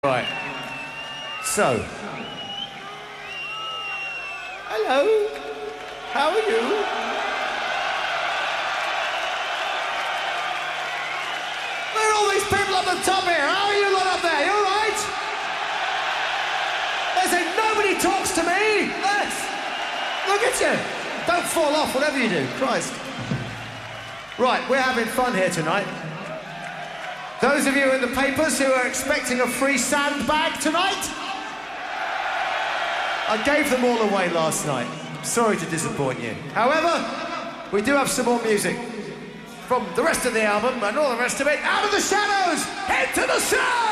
Right. So. Hello. How are you? Where are all these people up the top here? How are you lot up there? You all right? They say nobody talks to me. Yes. Look at you. Don't fall off, whatever you do. Christ. Right, we're having fun here tonight. Those of you in the papers who are expecting a free sandbag tonight, I gave them all away last night. Sorry to disappoint you. However, we do have some more music from the rest of the album and all the rest of it. Out of the shadows, head to the sun!